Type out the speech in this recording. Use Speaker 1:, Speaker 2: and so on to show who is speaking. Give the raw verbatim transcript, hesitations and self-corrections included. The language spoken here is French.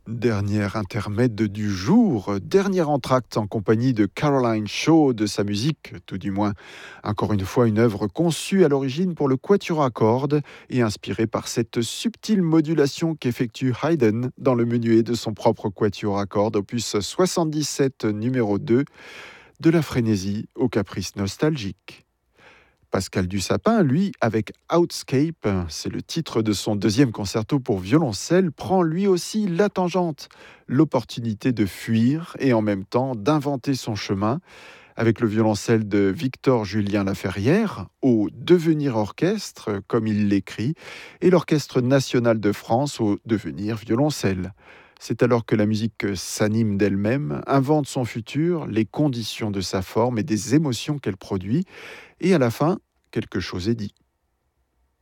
Speaker 1: Dernier intermède du jour, dernier entracte en compagnie de Caroline Shaw, de sa musique, tout du moins. Encore une fois, une œuvre conçue à l'origine pour le quatuor à cordes et inspirée par cette subtile modulation qu'effectue Haydn dans le menuet de son propre quatuor à cordes, opus soixante-dix-sept numéro deux, de la frénésie au caprice nostalgique. Pascal Dussapin, lui, avec Outscape, c'est le titre de son deuxième concerto pour violoncelle, prend lui aussi la tangente, l'opportunité de fuir et en même temps d'inventer son chemin, avec le violoncelle de Victor Julien Laferrière, au Devenir Orchestre, comme il l'écrit, et l'Orchestre national de France au Devenir Violoncelle. C'est alors que la musique s'anime d'elle-même, invente son futur, les conditions de sa forme et des émotions qu'elle produit, et à la fin, quelque chose est dit.